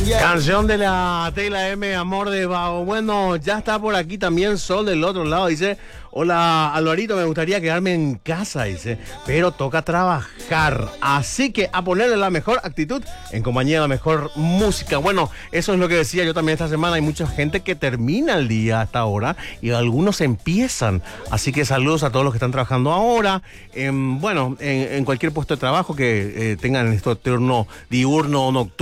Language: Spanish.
Canción de la Tela M, Amor de Vago. Bueno, ya está por aquí también Sol del otro lado. Dice, hola Alvarito, me gustaría quedarme en casa, dice, pero toca trabajar. Así que a ponerle la mejor actitud en compañía de la mejor música. Bueno, eso es lo que decía yo también esta semana. Hay mucha gente que termina el día hasta ahora y algunos empiezan. Así que saludos a todos los que están trabajando ahora. En cualquier puesto de trabajo que tengan este turno diurno o nocturno.